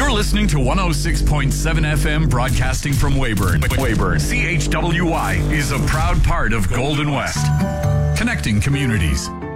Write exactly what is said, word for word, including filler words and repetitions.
You're listening to one oh six point seven F M, broadcasting from Weyburn. Weyburn. C H W Y is a proud part of Golden West, connecting communities.